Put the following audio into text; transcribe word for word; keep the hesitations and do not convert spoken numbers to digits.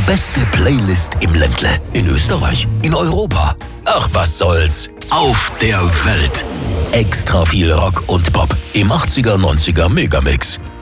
beste Playlist im Ländle. In Österreich, in Europa. Ach, was soll's. Auf der Welt. Extra viel Rock und Pop im achtziger, neunziger Megamix.